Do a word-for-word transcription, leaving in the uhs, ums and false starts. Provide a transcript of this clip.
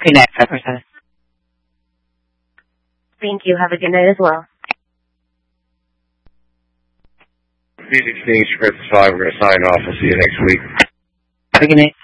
Good night, five four seven. Thank you. Have a good night as well. Phoenix News, Script five. We're going to sign off. We'll see you next week. Have a good night.